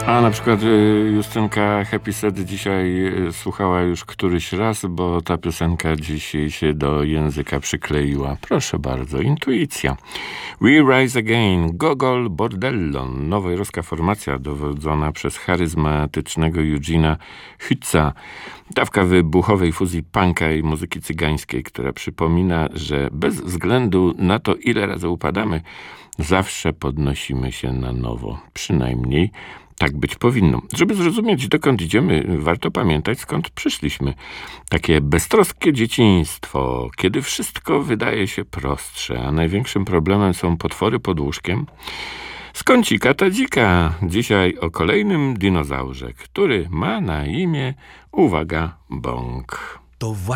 A na przykład Justynka Happy Set dzisiaj słuchała już któryś raz, bo ta piosenka dziś jej się do języka przykleiła. Proszę bardzo, intuicja. We Rise Again, Gogol Bordello, nowojorska formacja dowodzona przez charyzmatycznego Eugena Hütza. Dawka wybuchowej fuzji punka i muzyki cygańskiej, która przypomina, że bez względu na to, ile razy upadamy, zawsze podnosimy się na nowo. Przynajmniej tak być powinno. Żeby zrozumieć, dokąd idziemy, warto pamiętać, skąd przyszliśmy. Takie beztroskie dzieciństwo, kiedy wszystko wydaje się prostsze, a największym problemem są potwory pod łóżkiem. Z kącika tadzika. Dzisiaj o kolejnym dinozaurze, który ma na imię, uwaga, Bąk. To